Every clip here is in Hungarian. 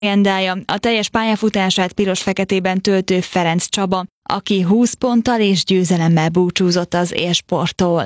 legendája a teljes pályafutását piros-feketében töltő Ferenc Csaba, aki 20 ponttal és győzelemmel búcsúzott az élsporttól.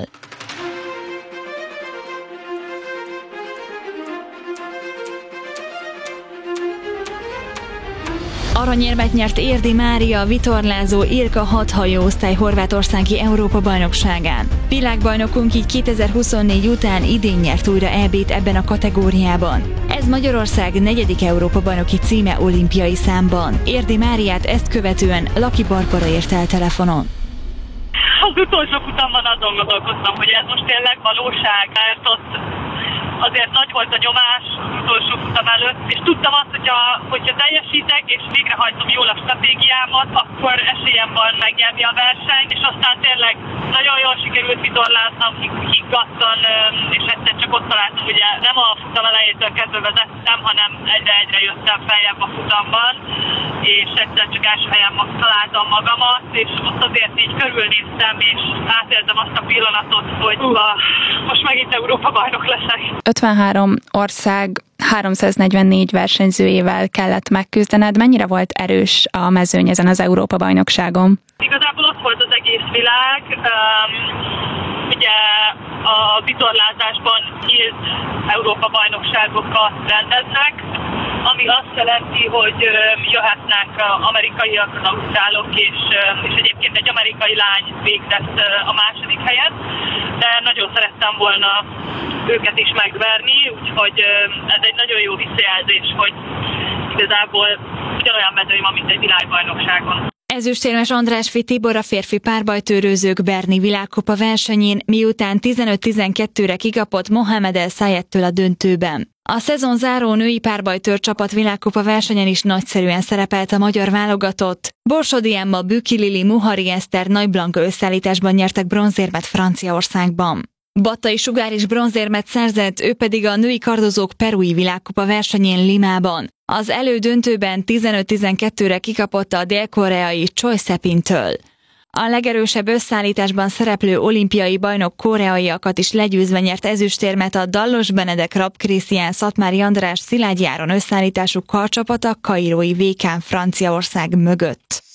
Aranyérmet nyert Érdi Mária vitorlázó Ilka 6 hajóosztály horvátországi Európa-bajnokságán. Világbajnokunk így 2024 után idén nyert újra EB-t ebben a kategóriában. Ez Magyarország 4. Európa-bajnoki címe olimpiai számban. Érdi Máriát ezt követően Laki Barbara ért el telefonon. Az utolsó futamban azon gondolkoztam, hogy ez most tényleg valóság, mert ott azért nagy volt a nyomás az utolsó futam előtt, és tudtam azt, hogyha teljesítek és végrehajtom jól a stratégiámat, akkor esélyem van megnyerni a versenyt, és aztán tényleg nagyon jól sikerült vitorláznom, higgadtan, és egyszer csak ott találtam, ugye nem a futam elejétől kezdve vezettem, hanem egyre jöttem feljebb a futamban, és egyszer csak első helyen találtam magamat, és ott azért így körülnéztem, és átéltem azt a pillanatot, hogy most megint Európa-bajnok leszek. 53 ország 344 versenyzőjével kellett megküzdened. Mennyire volt erős a mezőny ezen az Európa-bajnokságon? Igazából ott volt az egész világ. Ugye a vitorlázásban nyílt Európa-bajnokságokat rendeznek, ami azt jelenti, hogy jöhetnek amerikaiak, az ausztrálok, és egyébként egy amerikai lány végzett a második helyen, de nagyon szerettem volna őket is megverni, úgyhogy ez egy nagyon jó visszajelzés, hogy igazából ugyanolyan mezőny van, mint egy világbajnokságon. Ezüstérmes Andrásfi Tibor a férfi párbajtőrőzők Berni világkupa versenyén, miután 15-12-re kikapott Mohamed El Sayeddtől a döntőben. A szezon záró női párbajtőr csapat világkupa versenyen is nagyszerűen szerepelt a magyar válogatott. Borsodi Emma, Büki Lili, Muhari Eszter, Nagy Blanka összeállításban nyertek bronzérmet Franciaországban. Battai Sugár is bronzérmet szerzett, ő pedig a női kardozók perui világkupa versenyén Limában. Az elődöntőben 15-12-re kikapott a dél-koreai Choi Sepintől. A legerősebb összeállításban szereplő olimpiai bajnok koreaiakat is legyőzve nyert ezüstérmet a Dallos Benedek, Rapp Krisztián, Szatmári András, Szilágyi Áron összeállítású karcsapata kairói VK-n Franciaország mögött.